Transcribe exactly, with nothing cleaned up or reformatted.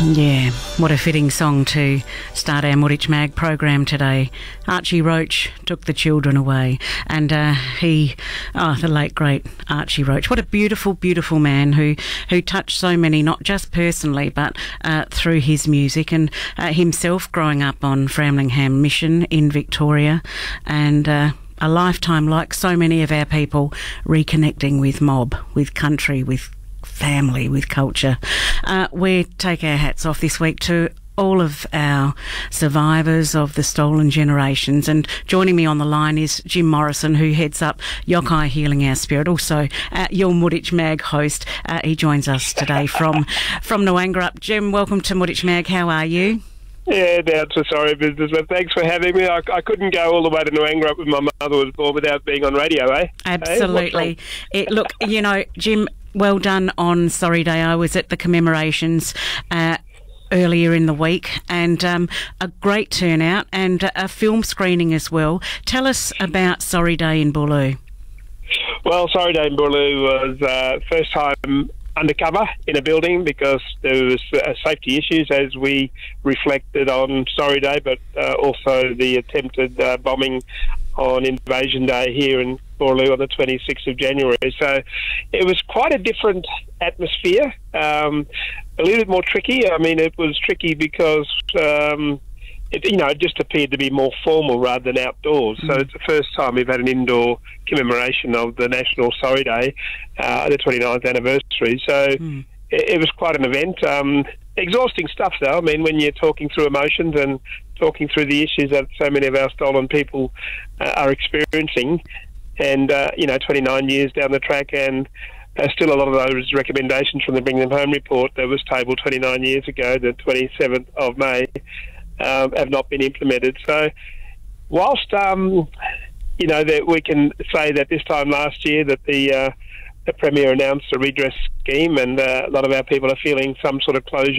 Yeah, what a fitting song to start our Moortitch Mag program today. Archie Roach took the children away, and uh, he, oh, the late great Archie Roach. What a beautiful, beautiful man who, who touched so many, not just personally, but uh, through his music, and uh, himself growing up on Framlingham Mission in Victoria, and uh, a lifetime, like so many of our people, reconnecting with mob, with country, with family, with culture. Uh, we take our hats off this week to all of our survivors of the stolen generations, and joining me on the line is Jim Morrison, who heads up Yokai Healing Our Spirit, also uh, your Moortitch Mag host. Uh, he joins us today from from Noangarup. Jim, welcome to Moortitch Mag. How are you? Yeah, that's a sorry business, but thanks for having me. I, I couldn't go all the way to Noangarup when my mother was born without being on radio, eh? Absolutely. Hey, it, look, you know, Jim, well done on Sorry Day. I was at the commemorations uh, earlier in the week, and um, a great turnout, and a film screening as well. Tell us about Sorry Day in Boorloo. Well, Sorry Day in Boorloo was uh, first time undercover in a building because there was uh, safety issues as we reflected on Sorry Day, but uh, also the attempted uh, bombing on Invasion Day here in Boorloo on the twenty-sixth of January. So it was quite a different atmosphere, um, a little bit more tricky. I mean, it was tricky because um, it, you know, it just appeared to be more formal rather than outdoors. Mm. So it's the first time we've had an indoor commemoration of the National Sorry Day, uh, the twenty-ninth anniversary. So mm. it, it was quite an event. Um, exhausting stuff, though. I mean, when you're talking through emotions and talking through the issues that so many of our stolen people uh, are experiencing, and, uh, you know, twenty-nine years down the track, and uh, still a lot of those recommendations from the Bring Them Home report that was tabled twenty-nine years ago, the twenty-seventh of May, um, have not been implemented. So whilst, um, you know, that we can say that this time last year that the, uh, the Premier announced a redress scheme, and uh, a lot of our people are feeling some sort of closure